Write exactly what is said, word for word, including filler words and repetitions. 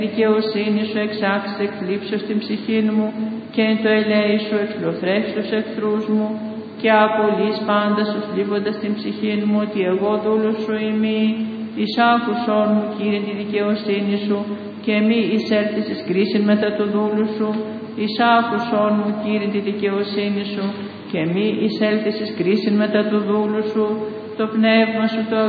Δικαιοσύνη σου εξάξεις εκ θλίψεως την ψυχή μου και εν το ελέη σου εξλοθρεύσεις τους εχθρούς μου και απολύς πάντα σου θλίβοντας την ψυχή μου ότι εγώ δούλος σου ημί. Εις άκουσόν μου, Κύριε, τη δικαιοσύνη σου και μη εισέλθεις εις κρίσιν μετά του δούλου σου. Εις άκουσόν μου, Κύριε, τη δικαιοσύνη σου και μη εισέλθεις εις κρίσιν μετά του δούλου σου. Το πνεύμα σου το